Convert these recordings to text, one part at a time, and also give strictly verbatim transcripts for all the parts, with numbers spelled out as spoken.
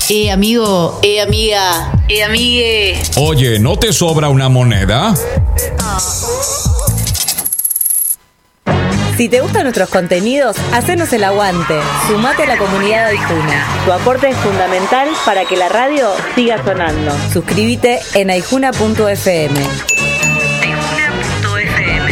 Eh, amigo, eh, amiga, eh, amigue. Oye, ¿no te sobra una moneda? Si te gustan nuestros contenidos, hacenos el aguante. Sumate a la comunidad de Aijuna. Tu aporte es fundamental para que la radio siga sonando. Suscríbete en aijuna punto f m. aijuna punto f m.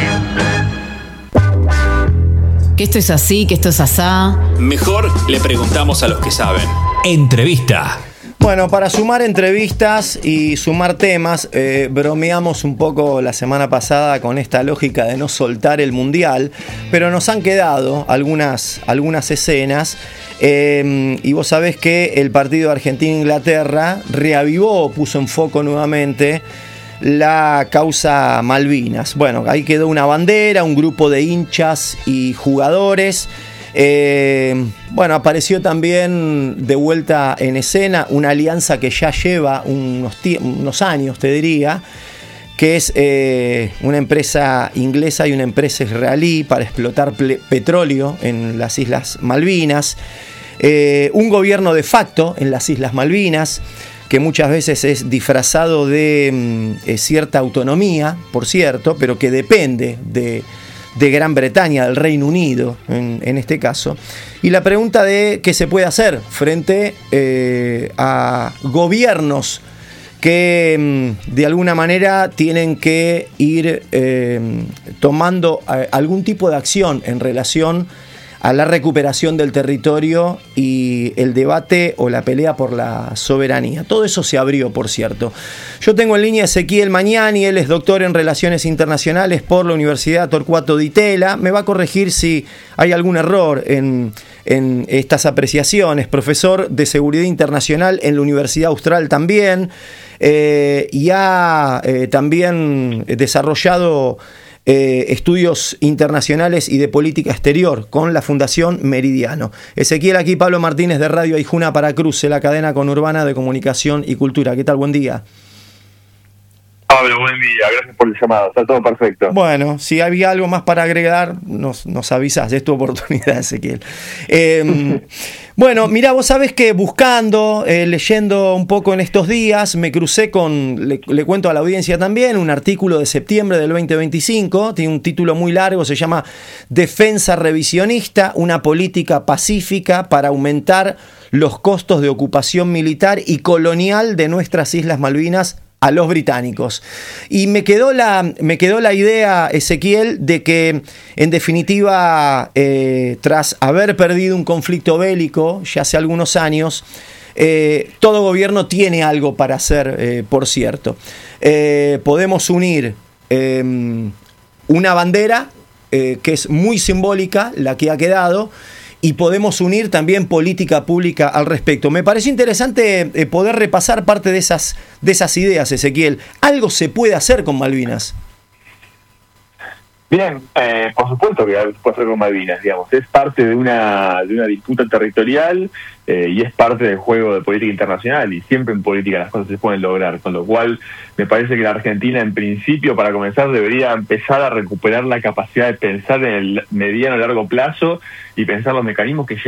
Que esto es así, que esto es asá. Mejor le preguntamos a los que saben. Entrevista. Bueno, para sumar entrevistas y sumar temas, eh, bromeamos un poco la semana pasada con esta lógica de no soltar el mundial, pero nos han quedado algunas, algunas escenas. Eh, y vos sabés que el partido Argentina-Inglaterra reavivó, puso en foco nuevamente la causa Malvinas. Bueno, ahí quedó una bandera, un grupo de hinchas y jugadores. Eh, bueno, apareció también de vuelta en escena una alianza que ya lleva unos, unos años, te diría, que es eh, una empresa inglesa y una empresa israelí para explotar petróleo en las Islas Malvinas, eh, un gobierno de facto en las Islas Malvinas, que muchas veces es disfrazado de eh, cierta autonomía, por cierto, pero que depende de... de Gran Bretaña, del Reino Unido, en, en este caso. Y la pregunta de qué se puede hacer frente eh, a gobiernos que de alguna manera tienen que ir eh, tomando eh, algún tipo de acción en relación a la recuperación del territorio y el debate o la pelea por la soberanía. Todo eso se abrió, por cierto. Yo tengo en línea a Ezequiel Mañani, él es doctor en Relaciones Internacionales por la Universidad Torcuato Di Tella. Me va a corregir si hay algún error en, en estas apreciaciones. Profesor de Seguridad Internacional en la Universidad Austral también, eh, y ha eh, también desarrollado Eh, estudios internacionales y de política exterior con la Fundación Meridiano. Ezequiel, aquí Pablo Martínez de Radio Aijuna para Cruce, la cadena conurbana de comunicación y cultura. ¿Qué tal? Buen día. Pablo, buen día, gracias por el llamado, está todo perfecto. Bueno, si había algo más para agregar, nos, nos avisás, es tu oportunidad, Ezequiel. Eh, bueno, mirá, vos sabés que buscando, eh, leyendo un poco en estos días, me crucé con, le, le cuento a la audiencia también, un artículo de septiembre del veinte veinticinco, tiene un título muy largo, se llama Defensa revisionista, una política pacífica para aumentar los costos de ocupación militar y colonial de nuestras Islas Malvinas a los británicos. Y me quedó la, me quedó la idea, Ezequiel, de que en definitiva, eh, tras haber perdido un conflicto bélico ya hace algunos años, eh, todo gobierno tiene algo para hacer, eh, por cierto. Eh, podemos unir eh, una bandera eh, que es muy simbólica, la que ha quedado, y podemos unir también política pública al respecto. Me pareció interesante eh, poder repasar parte de esas, de esas ideas, Ezequiel. ¿Algo se puede hacer con Malvinas? Bien, eh, por supuesto que algo se puede hacer con Malvinas, digamos. Es parte de una, de una disputa territorial eh, y es parte del juego de política internacional, y siempre en política las cosas se pueden lograr, con lo cual me parece que la Argentina, en principio, para comenzar, debería empezar a recuperar la capacidad de pensar en el mediano y largo plazo y pensar los mecanismos que